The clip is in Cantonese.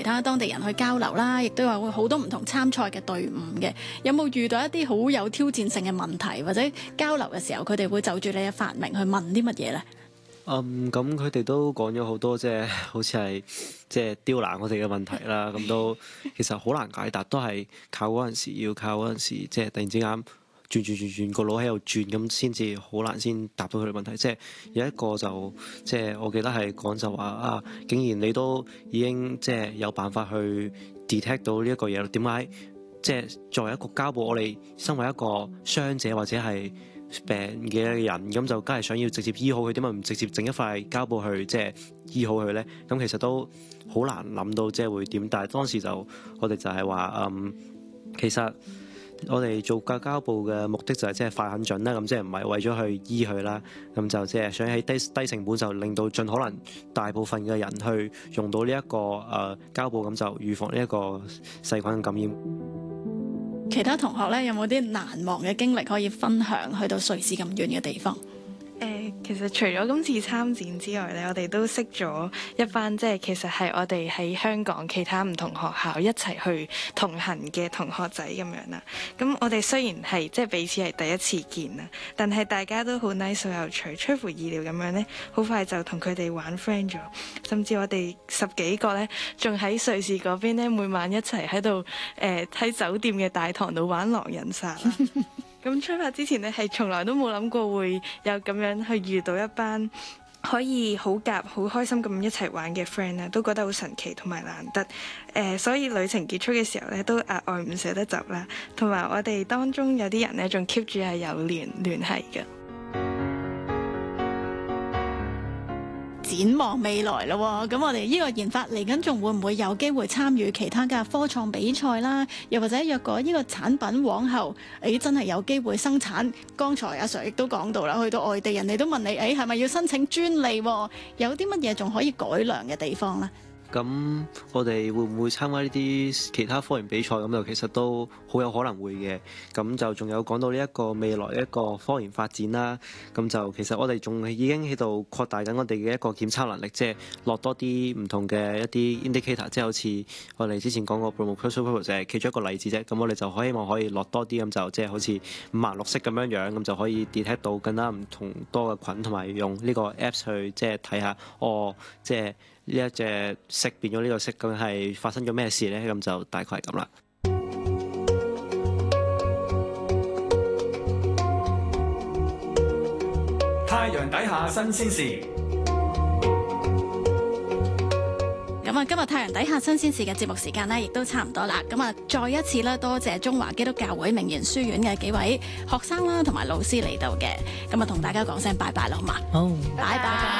其他當地人去交流啦，亦都有好多唔同參賽嘅隊伍嘅。有冇遇到一啲好有挑戰性嘅問題，或者交流嘅時候佢哋會就住你嘅發明去問啲乜嘢呢？ 咁佢哋都講咗好多，好似係刁難我哋嘅問題啦。咁都其實好難解答，都係靠嗰陣時，要靠嗰陣時，突然之間轉個腦喺度轉，咁先至好難先答到佢哋問題。有一個就我記得係講就話啊，竟然你都已經有辦法去 detect 到呢一個嘢，點解作為一個膠布，我哋身為一個傷者或者係病嘅人，咁就梗係想要直接醫好佢，點解唔直接整一塊膠布去醫好佢呢？咁其實都好難諗到會點，但係當時我哋就係話其實我哋做膠布嘅目的就係快狠準啦，咁唔係為咗去醫佢啦，咁就想喺低成本就令到盡可能大部分嘅人去用到呢一個膠布，咁就預防呢一個細菌嘅感染。 其他同學咧有冇啲難忘嘅經歷可以分享？去到瑞士咁遠嘅地方。 其實除咗今次參展之外咧，我哋都識咗一班其實係我哋喺香港其他唔同學校一齊去同行嘅同學仔咁樣啦。咁我哋雖然係彼此係第一次見啦，但係大家都好 nice 好有趣，出乎意料咁樣呢，好快就同佢哋玩 friend 咗。甚至我哋10幾個呢，仲喺瑞士嗰邊呢，每晚一齊喺度喺酒店嘅大堂度玩狼人殺啦。咁出發之前呢，係從來都冇諗過會有咁樣去遇到一班可以好夾、好開心咁一齊玩嘅 friend 咧，都覺得好神奇同埋難得。所以旅程結束嘅時候呢，都額外唔捨得走啦。同埋我哋當中有啲人呢，仲 keep 住係有聯繫嘅。 展望未來咯，咁我哋呢個研發嚟緊，仲會唔會有機會參與其他嘅科創比賽啦？又或者若果呢個產品往後真係有機會生產，剛才阿 Sir 亦都講到啦，去到外地人哋都問你係咪要申請專利？有啲乜嘢仲可以改良嘅地方呢？ 咁我哋會唔會參加呢啲其他科研比賽？咁就其實都好有可能會嘅。咁就仲有講到呢一個未來一個科研發展啦。咁就其實我哋仲已經喺度擴大緊我哋嘅一個檢測能力，落多啲唔同嘅一啲 indicator，好似我哋之前講過 bromocriptopurple 就係其中一個例子啫。咁我哋就希望可以落多啲，咁就好似五顏六色咁樣，咁就可以 detect 到更加唔同多嘅菌，同埋用呢個 apps 去睇下呢一隻色變咗呢個色，究竟係發生咗咩事呢？咁就大概係咁啦。 太陽底下新鮮事。 咁啊，今日太陽底下新鮮事嘅節目時間呢，亦都差唔多啦。咁啊，再一次咧，多謝中華基督教會明賢書院嘅幾位學生啦，同埋老師嚟到嘅。咁啊，同大家講聲拜拜啦，好嘛？ 好， 拜拜。